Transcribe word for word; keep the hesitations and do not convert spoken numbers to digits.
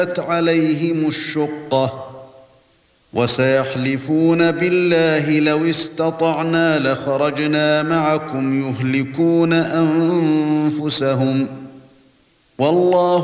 عليهم الشقة وسيحلفون بالله لو استطعنا لخرجنا معكم يهلكون أنفسهم والله